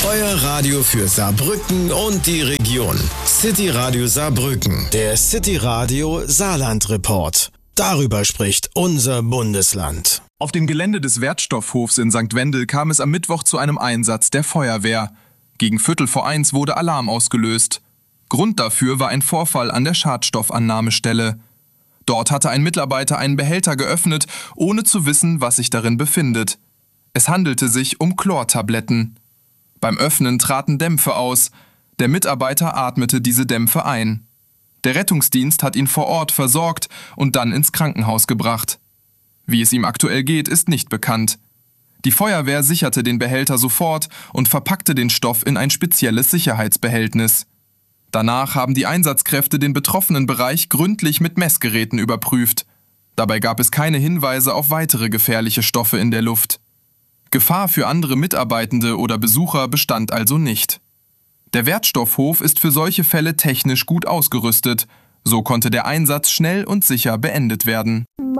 Feuerradio für Saarbrücken und die Region. City Radio Saarbrücken, der City Radio Saarland Report. Darüber spricht unser Bundesland. Auf dem Gelände des Wertstoffhofs in St. Wendel kam es am Mittwoch zu einem Einsatz der Feuerwehr. Gegen 1:45 wurde Alarm ausgelöst. Grund dafür war ein Vorfall an der Schadstoffannahmestelle. Dort hatte ein Mitarbeiter einen Behälter geöffnet, ohne zu wissen, was sich darin befindet. Es handelte sich um Chlortabletten. Beim Öffnen traten Dämpfe aus. Der Mitarbeiter atmete diese Dämpfe ein. Der Rettungsdienst hat ihn vor Ort versorgt und dann ins Krankenhaus gebracht. Wie es ihm aktuell geht, ist nicht bekannt. Die Feuerwehr sicherte den Behälter sofort und verpackte den Stoff in ein spezielles Sicherheitsbehältnis. Danach haben die Einsatzkräfte den betroffenen Bereich gründlich mit Messgeräten überprüft. Dabei gab es keine Hinweise auf weitere gefährliche Stoffe in der Luft. Gefahr für andere Mitarbeitende oder Besucher bestand also nicht. Der Wertstoffhof ist für solche Fälle technisch gut ausgerüstet. So konnte der Einsatz schnell und sicher beendet werden.